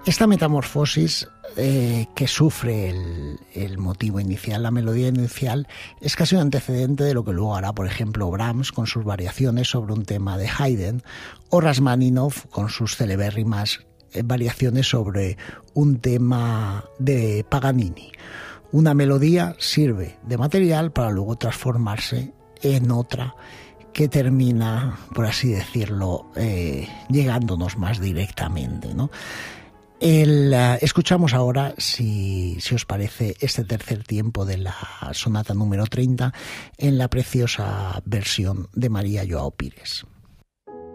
Esta metamorfosis que sufre el motivo inicial, la melodía inicial, es casi un antecedente de lo que luego hará, por ejemplo, Brahms con sus variaciones sobre un tema de Haydn, o Rachmaninoff con sus celebérrimas variaciones sobre un tema de Paganini. Una melodía sirve de material para luego transformarse en otra que termina, por así decirlo, llegándonos más directamente, ¿no? Escuchamos ahora, si os parece, este tercer tiempo de la sonata número 30 en la preciosa versión de María Joao Pires.